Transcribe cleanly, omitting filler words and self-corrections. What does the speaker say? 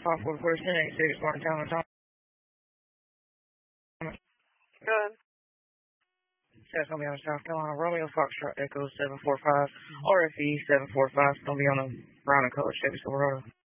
544 1086 Martin Town and Tom. Good. That's going to be on the South Carolina Romeo Foxtrot Echo 745 RFE 745. It's going to be on a brown and color Chevy Silverado.